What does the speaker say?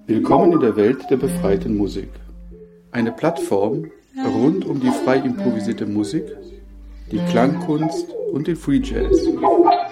Willkommen in der Welt der befreiten Musik. Eine Plattform rund um die frei improvisierte Musik, die Klangkunst und den Free Jazz.